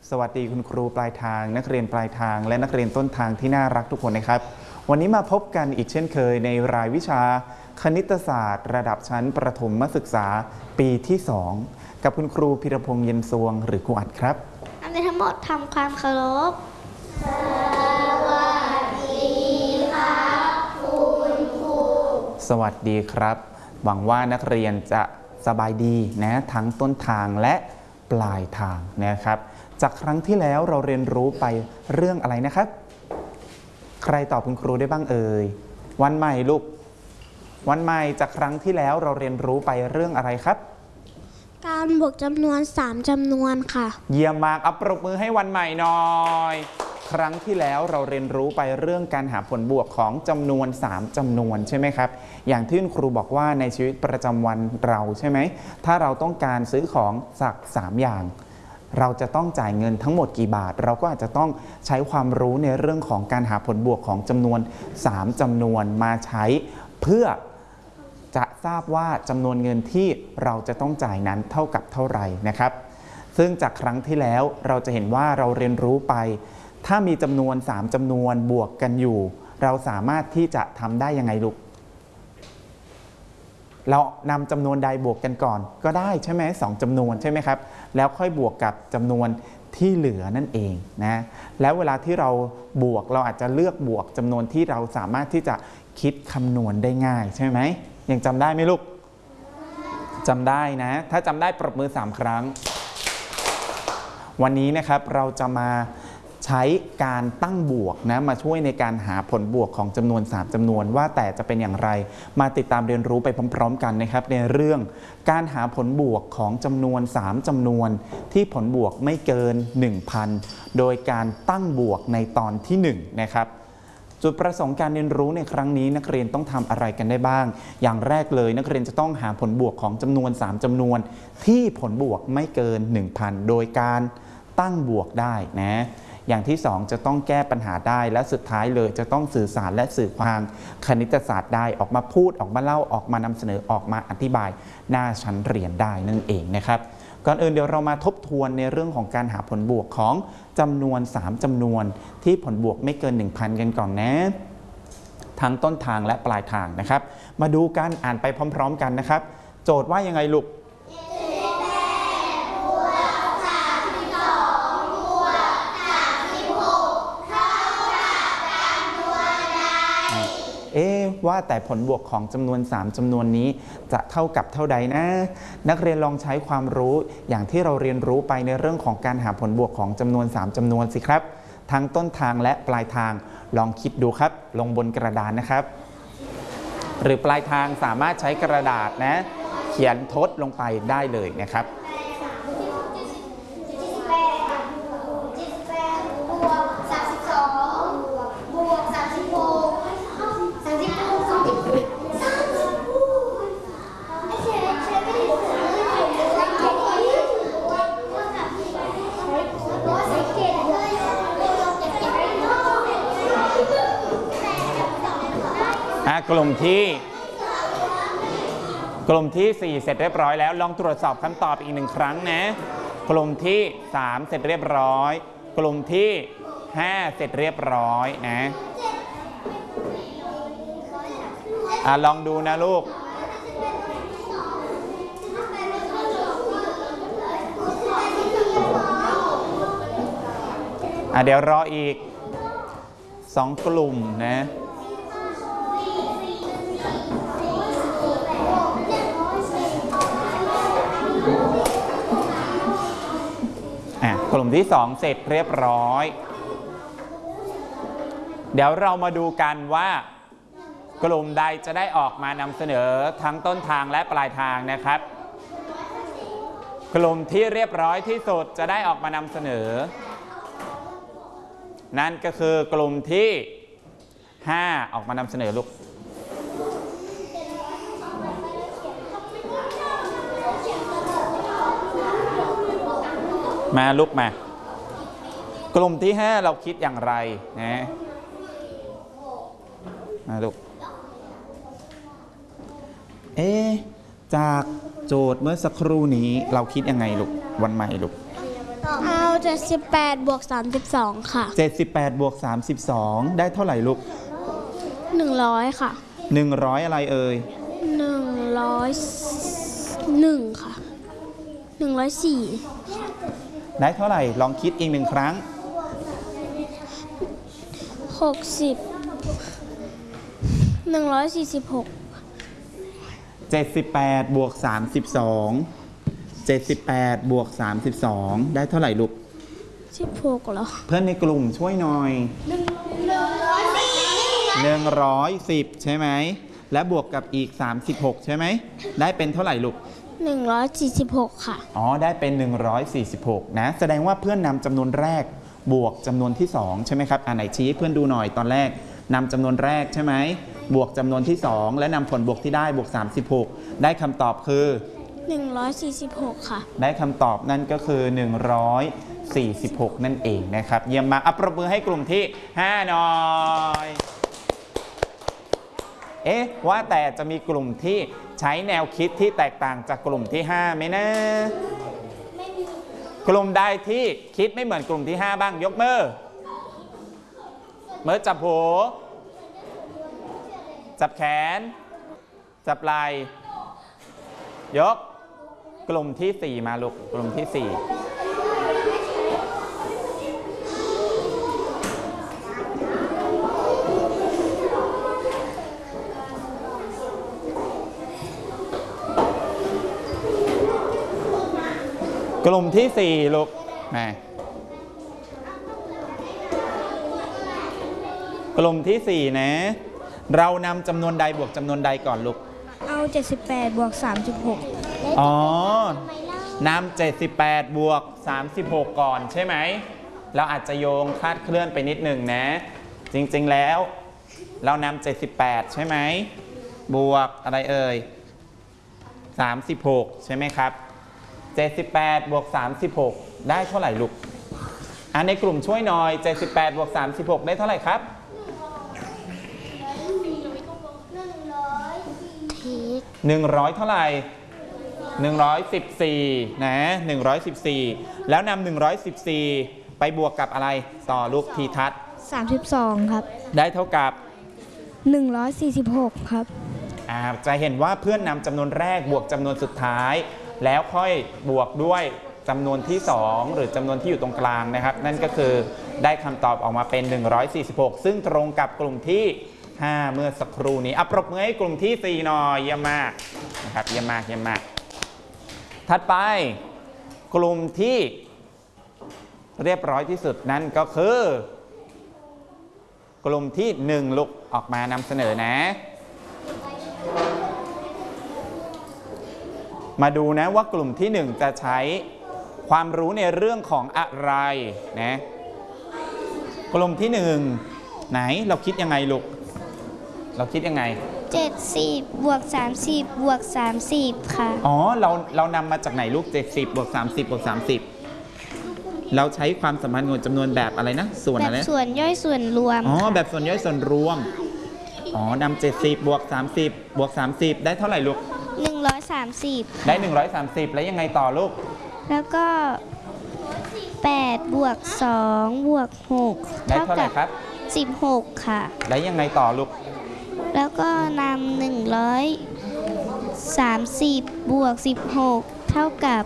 สวัสดีคุณครูปลายทางนักเรียนปลายทางและนักเรียนต้นทางที่น่ารักทุกคนนะครับวันนี้มาพบกันอีกเช่นเคยในรายวิชาคณิตศาสตร์ระดับชั้นประถมศึกษาปีที่ 2กับคุณครูพิรพงษ์เย็นสวงหรือครูอัดครับอันนี้ทั้งหมดทำความเคารพสวัสดีครับคุณครูสวัสดีครับหวังว่านักเรียนจะสบายดีนะทั้งต้นทางและปลายทางนะครับจากครั้งที่แล้วเราเรียนรู้ไปเรื่องอะไรนะครับใครตอบคุณครูได้บ้างเอ่ยวันใหม่ลูกวันใหม่จากครั้งที่แล้วเราเรียนรู้ไปเรื่องอะไรครับการบวกจำนวน3จำนวนค่ะเยี่ยมมากปรบมือให้วันใหม่หน่อยครั้งที่แล้วเราเรียนรู้ไปเรื่องการหาผลบวกของจำนวน3จำนวนใช่ไหมครับอย่างที่คุณครูบอกว่าในชีวิตประจำวันเราใช่ไหมถ้าเราต้องการซื้อของสัก3อย่างเราจะต้องจ่ายเงินทั้งหมดกี่บาทเราก็อาจจะต้องใช้ความรู้ในเรื่องของการหาผลบวกของจำนวน3จำนวนมาใช้เพื่อจะทราบว่าจำนวนเงินที่เราจะต้องจ่ายนั้นเท่ากับเท่าไหร่นะครับซึ่งจากครั้งที่แล้วเราจะเห็นว่าเราเรียนรู้ไปถ้ามีจำนวน3จำนวนบวกกันอยู่เราสามารถที่จะทำได้ยังไงลูกเรานำจำนวนใดบวกกันก่อนก็ได้ใช่ไหม2จำนวนใช่ไหมครับแล้วค่อยบวกกับจำนวนที่เหลือนั่นเองนะแล้วเวลาที่เราบวกเราอาจจะเลือกบวกจำนวนที่เราสามารถที่จะคิดคำนวณได้ง่ายใช่ไหมยังจำได้ไหมลูกจำได้นะถ้าจำได้ปรบมือ3ครั้งวันนี้นะครับเราจะมาใช้การตั้งบวกนะมาช่วยในการหาผลบวกของจำนวน3จำนวนว่าแต่จะเป็นอย่างไรมาติดตามเรียนรู้ไปพร้อมๆกันนะครับในเรื่องการหาผลบวกของจำนวน3จำนวนที่ผลบวกไม่เกิน 1,000 โดยการตั้งบวกในตอนที่1นะครับจุดประสงค์การเรียนรู้ในครั้งนี้นักเรียนต้องทำอะไรกันได้บ้างอย่างแรกเลยนักเรียนจะต้องหาผลบวกของจำนวน3จำนวนที่ผลบวกไม่เกิน 1,000 โดยการตั้งบวกได้นะอย่างที่2จะต้องแก้ปัญหาได้และสุดท้ายเลยจะต้องสื่อสารและสื่อความคณิตศาสตร์ได้ออกมาพูดออกมาเล่าออกมานำเสนอออกมาอธิบายหน้าชั้นเรียนได้นั่นเองนะครับก่อนอื่นเดี๋ยวเรามาทบทวนในเรื่องของการหาผลบวกของจำนวน3จำนวนที่ผลบวกไม่เกิน 1,000 กันก่อนนะทั้งต้นทางและปลายทางนะครับมาดูกันอ่านไปพร้อมๆกันนะครับโจทย์ว่ายังไงลูกว่าแต่ผลบวกของจำนวน3จำนวนนี้จะเท่ากับเท่าใดนะนักเรียนลองใช้ความรู้อย่างที่เราเรียนรู้ไปในเรื่องของการหาผลบวกของจำนวน3จำนวนสิครับทั้งต้นทางและปลายทางลองคิดดูครับลงบนกระดานนะครับหรือปลายทางสามารถใช้กระดาษนะเขียนทดลงไปได้เลยนะครับกลุ่มที่4เสร็จเรียบร้อยแล้วลองตรวจสอบคำตอบอีก1ครั้งนะกลุ่มที่3เสร็จเรียบร้อยกลุ่มที่5เสร็จเรียบร้อยนะลองดูนะลูกเดี๋ยวรออีก2กลุ่มนะกลุ่มที่2เสร็จเรียบร้อยเดี๋ยวเรามาดูกันว่ากลุ่มใดจะได้ออกมานำเสนอทั้งต้นทางและปลายทางนะครับกลุ่มที่เรียบร้อยที่สุดจะได้ออกมานำเสนอนั่นก็คือกลุ่มที่5ออกมานำเสนอลูกมาลุกมากลุ่มที่5เราคิดอย่างไรนะมาลุกจากโจทย์เมื่อสักครู่นี้เราคิดยังไงลูกวันใหม่ลูกเอา78บวก32ค่ะ 78บวก32ได้เท่าไหร่ลูก 100ค่ะ 100อะไรเอ่ย 101ค่ะ104 ได้เท่าไหร่ลองคิดอีกหนึ่งครั้ง 60 146 78บวก32 78บวก32ได้เท่าไหร่ลูก 16เหรอเพื่อนในกลุ่มช่วยหน่อย110ใช่ไหมและบวกกับอีก36ใช่ไหมได้เป็นเท่าไหร่ลูก 146ค่ะอ๋อได้เป็น146นะแสดงว่าเพื่อนนำจำนวนแรกบวกจำนวนที่2ใช่ไหมครับไหนชี้เพื่อนดูหน่อยตอนแรกนำจำนวนแรกใช่ไหมบวกจำนวนที่2และนำผลบวกที่ได้บวก36ได้คำตอบคือ 146ค่ะได้คำตอบนั่นก็คือ146นั่นเองนะครับเยี่ยมมากปรบมือให้กลุ่มที่5หน่อยว่าแต่จะมีกลุ่มที่ใช้แนวคิดที่แตกต่างจากกลุ่มที่5ไหมนะกลุ่มใดที่คิดไม่เหมือนกลุ่มที่5บ้างยกมือจับหูจับแขนจับไหล่ยกกลุ่มที่4มาลูกกลุ่มที่4กลุ่มที่4ลูกมากลุ่มที่4นะเรานำจำนวนใดบวกจำนวนใดก่อนลูกเอา78บวก36 อ๋อนำ78บวก36ก่อนใช่ไหมเราอาจจะโยงคลาดเคลื่อนไปนิดหนึ่งนะจริงๆแล้วเรานำ78ใช่ไหมบวกอะไรเอ่ย36ใช่ไหมครับ78บวก36ได้เท่าไหร่ลูกในกลุ่มช่วยหน่อย78บวก36ได้เท่าไหร่ครับ100เท่าไหร่114นะ114แล้วนำ114ไปบวกกับอะไรต่อลูกทีทัศน์ 32ครับได้เท่ากับ 146ครับจะเห็นว่าเพื่อนนำจำนวนแรกบวกจำนวนสุดท้ายแล้วค่อยบวกด้วยจำนวนที่2หรือจำนวนที่อยู่ตรงกลางนะครับนั่นก็คือได้คำตอบออกมาเป็น146ซึ่งตรงกับกลุ่มที่5เมื่อสักครู่นี้ปรบมือให้กลุ่มที่4หน่อยเยี่ยมมากนะครับเยี่ยมมากเยี่ยมมากถัดไปกลุ่มที่เรียบร้อยที่สุดนั่นก็คือกลุ่มที่1ลุกออกมานำเสนอนะมาดูนะว่ากลุ่มที่1จะใช้ความรู้ในเรื่องของอะไรนะกลุ่มที่1ไหนเราคิดยังไงลูกเราคิดยังไง 70บวก30บวก30ค่ะอ๋อเรานำมาจากไหนลูก70บวก30บวก30เราใช้ความสัมพันธ์ของจำนวนแบบอะไรนะส่วนอะไรแบบส่วนย่อยส่วนรวมแบบส่วนย่อยส่วนรวมนำ70บวก30บวก30ได้เท่าไหร่ลูก 130 ได้130แล้วยังไงต่อลูกแล้วก็8บวก2บวก6 ได้เท่าไหร่ครับ 16ค่ะแล้วยังไงต่อลูกแล้วก็นำ130บวก16เท่ากับ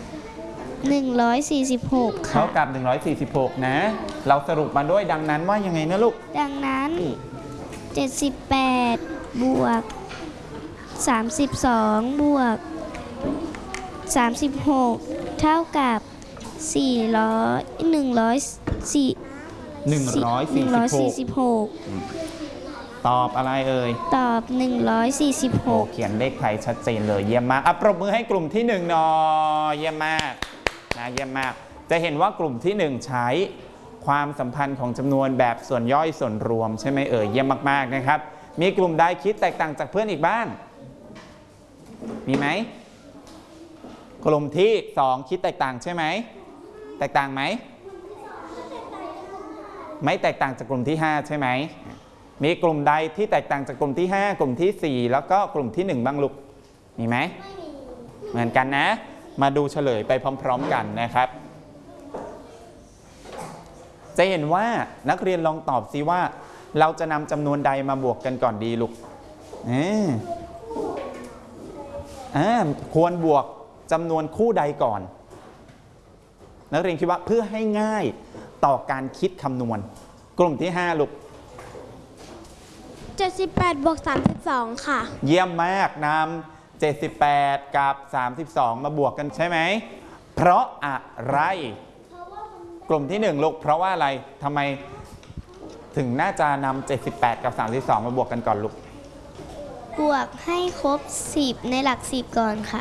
146ค่ะเท่ากับ146นะเราสรุปมาด้วยดังนั้นว่ายังไงนะลูกดังนั้น78บวก32บวก36เท่ากับ146 ตอบอะไรเอ่ยตอบ146 เขียนเลขไทยชัดเจนเลยเยี่ยมมากปรบมือให้กลุ่มที่1หน่อยเยี่ยมมากนะเยี่ยมมากจะเห็นว่ากลุ่มที่1ใช้ความสัมพันธ์ของจำนวนแบบส่วนย่อยส่วนรวมใช่ไหมเอ่ยเยี่ยมมากๆนะครับมีกลุ่มใดคิดแตกต่างจากเพื่อนอีกบ้างมีไหมกลุ่มที่2คิดแตกต่างใช่ไหมแตกต่างไหมไม่แตกต่างจากกลุ่มที่5ใช่ไหมมีกลุ่มใดที่แตกต่างจากกลุ่มที่5กลุ่มที่4แล้วก็กลุ่มที่1บ้างลูกมีไหมเหมือนกันนะมาดูเฉลยไปพร้อมๆกันนะครับจะเห็นว่านักเรียนลองตอบซิว่าเราจะนำจำนวนใดมาบวกกันก่อนดีลูกควรบวกจำนวนคู่ใดก่อนนักเรียนคิดว่าเพื่อให้ง่ายต่อการคิดคำนวณกลุ่มที่5ลูก 78 บวก 32 ค่ะเยี่ยมมากนำ78กับ32มาบวกกันใช่ไหมเพราะอะไรกลุ่มที่1ลูกเพราะว่าอะไรทำไมถึงน่าจะนำ78กับ32มาบวกกันก่อนลูกบวกให้ครบ10ในหลัก10ก่อนค่ะ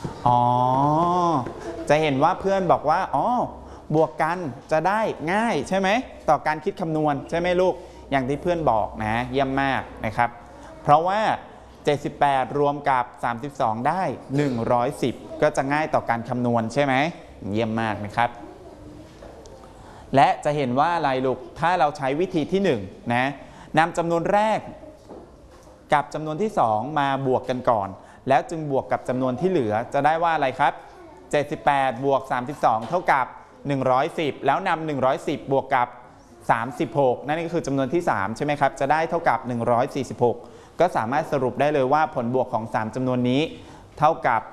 จะเห็นว่าเพื่อนบอกว่าบวกกันจะได้ง่ายใช่ไหมต่อการคิดคำนวณใช่ไหมลูกอย่างที่เพื่อนบอกนะเยี่ยมมากนะครับเพราะว่า78รวมกับ32ได้110ก็จะง่ายต่อการคำนวณใช่ไหมเยี่ยมมากนะครับและจะเห็นว่าอะไรลูกถ้าเราใช้วิธีที่1นะนำจำนวนแรกกับจำนวนที่2มาบวกกันก่อนแล้วจึงบวกกับจำนวนที่เหลือจะได้ว่าอะไรครับ78บวก32เท่ากับ110แล้วนำ110บวกกับ36นั่นก็คือจำนวนที่3ใช่ไหมครับจะได้เท่ากับ146ก็สามารถสรุปได้เลยว่าผลบวกของ3จำนวนนี้เท่ากับ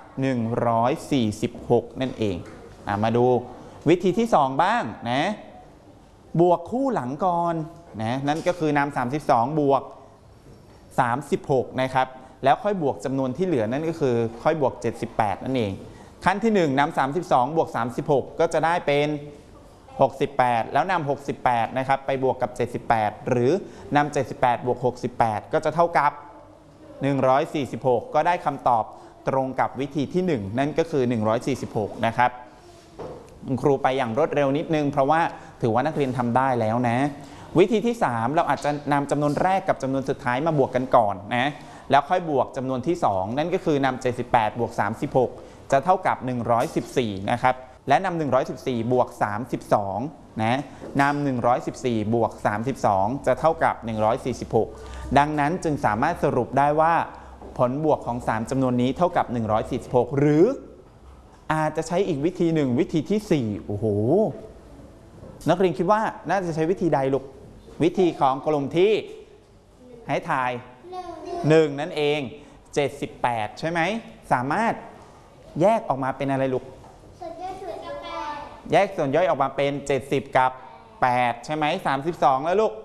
146นั่นเองมาดูวิธีที่2บ้างนะบวกคู่หลังก่อนนะนั่นก็คือนำ32บวก36นะครับแล้วค่อยบวกจำนวนที่เหลือนั่นก็คือค่อยบวก78นั่นเองขั้นที่1นำ32บวก36ก็จะได้เป็น68แล้วนำ68นะครับไปบวกกับ78หรือนำ78บวก68ก็จะเท่ากับ146ก็ได้คำตอบตรงกับวิธีที่1นั่นก็คือ146นะครับครูไปอย่างรวดเร็วนิดนึงเพราะว่าถือว่านักเรียนทำได้แล้วนะวิธีที่3เราอาจจะนำจำนวนแรกกับจำนวนสุดท้ายมาบวกกันก่อนนะแล้วค่อยบวกจำนวนที่2นั่นก็คือนำ78บวก36จะเท่ากับ114นะครับและนำ114บวก32นะนำ114บวก32จะเท่ากับ146ดังนั้นจึงสามารถสรุปได้ว่าผลบวกของ3จำนวนนี้เท่ากับ146หรืออาจจะใช้อีกวิธีหนึ่งวิธีที่4โอ้โหนักเรียนคิดว่าน่าจะใช้วิธีใดลูกวิธีของกลุ่มที่ให้ทาย1นั่นเอง78ใช่ไหมสามารถแยกออกมาเป็นอะไรลูกแยกส่วนย่อยออกมาเป็น70กับ8ใช่ไหม32แล้วลูก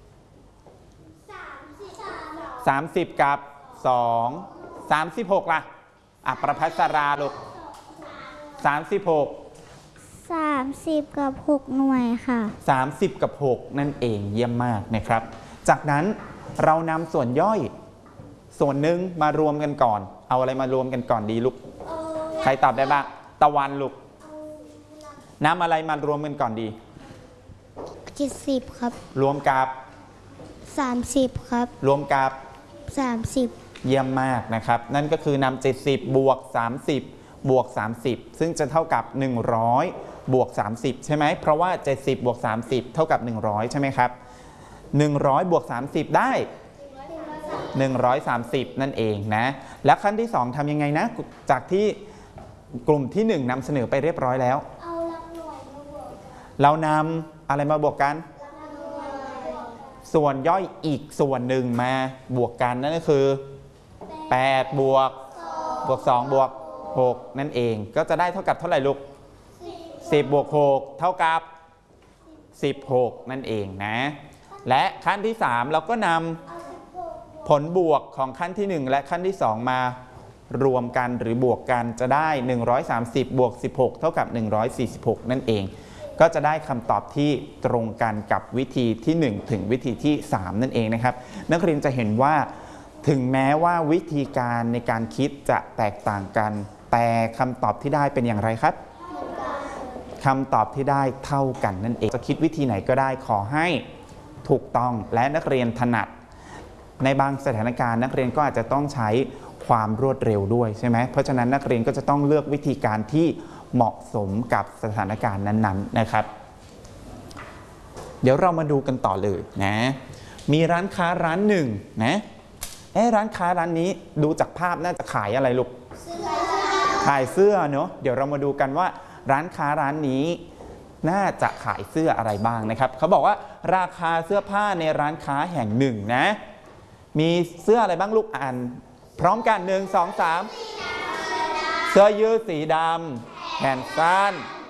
30กับ2 36ล่ะประภัสราลูก 30กับ6หน่วยค่ะ 30กับ6นั่นเองเยี่ยมมากนะครับจากนั้นเรานำส่วนย่อยส่วนหนึ่งมารวมกันก่อนเอาอะไรมารวมกันก่อนดีลูกใครตอบได้บ้างตะวันลูกนำอะไรมารวมกันก่อนดี 70ครับรวมกับ 30ครับรวมกับ 30 เยี่ยมมากนะครับนั่นก็คือนำ70บวก30บวก30ซึ่งจะเท่ากับ100บวก30ใช่ไหมเพราะว่า70บวก30เท่ากับ100ใช่ไหมครับ100บวก30ได้130นั่นเองนะและขั้นที่2ทำยังไงนะจากที่กลุ่มที่1นำเสนอไปเรียบร้อยแล้วเรานำอะไรมาบวกกันส่วนย่อยอีกส่วนหนึ่งมาบวกกันนั่นก็คือ8บวก2บวก6นั่นเองก็จะได้เท่ากับเท่าไหร่ลูก10บวก6เท่ากับ16นั่นเองนะและขั้นที่3เราก็นำผลบวกของขั้นที่1และขั้นที่2มารวมกันหรือบวกกันจะได้130บวก16เท่ากับ146นั่นเองก็จะได้คำตอบที่ตรงกันกับวิธีที่1ถึงวิธีที่3นั่นเองนะครับนักเรียนจะเห็นว่าถึงแม้ว่าวิธีการในการคิดจะแตกต่างกันแต่คำตอบที่ได้เป็นอย่างไรครับคำตอบที่ได้เท่ากันนั่นเองจะคิดวิธีไหนก็ได้ขอให้ถูกต้องและนักเรียนถนัดในบางสถานการณ์นักเรียนก็อาจจะต้องใช้ความรวดเร็วด้วยใช่ไหมเพราะฉะนั้นนักเรียนก็จะต้องเลือกวิธีการที่เหมาะสมกับสถานการณ์นั้นๆนะครับเดี๋ยวเรามาดูกันต่อเลยนะมีร้านค้าร้านหนึ่งนะร้านค้าร้านนี้ดูจากภาพน่าจะขายอะไรลูกขายเสื้อเนอะเดี๋ยวเรามาดูกันว่าร้านค้าร้านนี้น่าจะขายเสื้ออะไรบ้างนะครับเขาบอกว่าราคาเสื้อผ้าในร้านค้าแห่งหนึ่งนะมีเสื้ออะไรบ้างลูกอ่านพร้อมกัน1 2 3เสื้อยืดสีดำแขนสั้น